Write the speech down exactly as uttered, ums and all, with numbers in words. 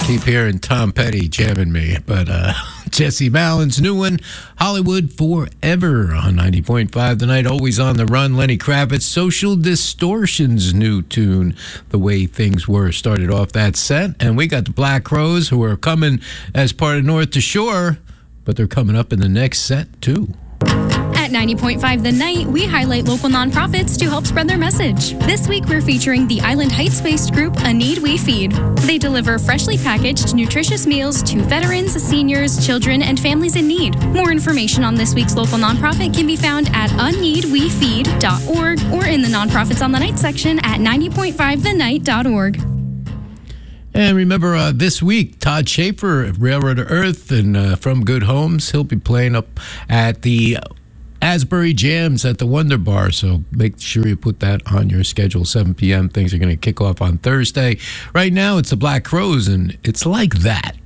Keep hearing Tom Petty jamming me, but uh, Jesse Mallin's new one, Hollywood Forever, on ninety point five tonight. Always on the run, Lenny Kravitz, Social Distortion's new tune, The Way Things Were, started off that set. And we got the Black Crowes, who are coming as part of North to Shore, but they're coming up in the next set, too. At ninety point five The Night, we highlight local nonprofits to help spread their message. This week, we're featuring the Island Heights-based group, A Need We Feed. They deliver freshly packaged, nutritious meals to veterans, seniors, children, and families in need. More information on this week's local nonprofit can be found at a need we feed dot org or in the Nonprofits on the Night section at ninety point five the night dot org. And remember, uh, this week, Todd Schaefer, Railroad to Earth, and uh, From Good Homes, he'll be playing up at the Asbury Jams at the Wonder Bar, so make sure you put that on your schedule. seven p.m. Things are going to kick off on Thursday. Right now, it's the Black Crowes, and it's like that.